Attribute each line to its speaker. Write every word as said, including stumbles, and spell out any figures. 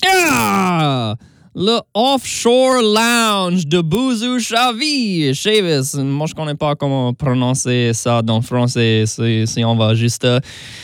Speaker 1: Ah! Le Offshore Lounge de Bouzou Chavi. Chavis. Moi, je connais pas comment prononcer ça dans le français. Si, si on va juste... euh,